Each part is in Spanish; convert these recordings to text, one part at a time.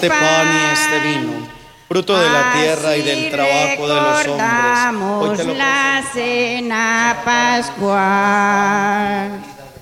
este pan y este vino, fruto de la tierra y del trabajo de los hombres. Hoy te lo la cena pascual.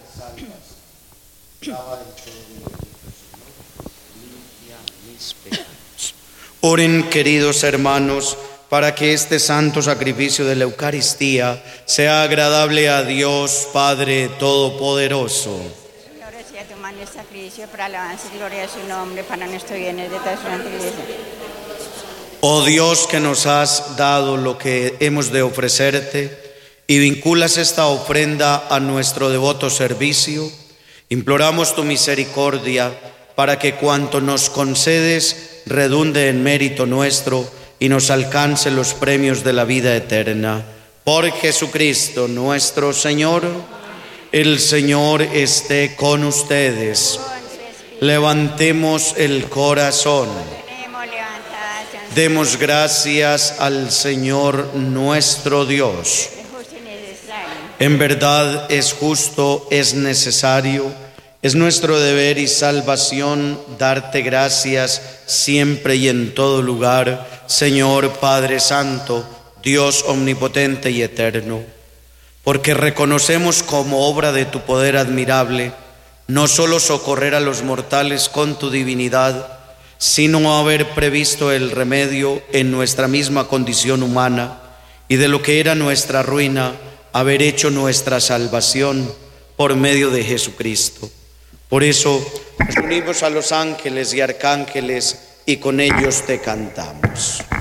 Oren, queridos hermanos, para que este santo sacrificio de la Eucaristía sea agradable a Dios Padre Todopoderoso. Señor, recibe tu mano el sacrificio para alabanza y gloria de su nombre, para nuestro bien y de toda su santa iglesia. Oh Dios, que nos has dado lo que hemos de ofrecerte y vinculas esta ofrenda a nuestro devoto servicio, imploramos tu misericordia para que cuanto nos concedes redunde en mérito nuestro y nos alcance los premios de la vida eterna. Por Jesucristo nuestro Señor. El Señor esté con ustedes. Levantemos el corazón. Demos gracias al Señor nuestro Dios. En verdad es justo, es necesario, es nuestro deber y salvación darte gracias siempre y en todo lugar, Señor Padre Santo, Dios omnipotente y eterno, porque reconocemos como obra de tu poder admirable no solo socorrer a los mortales con tu divinidad, sino haber previsto el remedio en nuestra misma condición humana y de lo que era nuestra ruina, haber hecho nuestra salvación por medio de Jesucristo. Por eso nos unimos a los ángeles y arcángeles y con ellos te cantamos.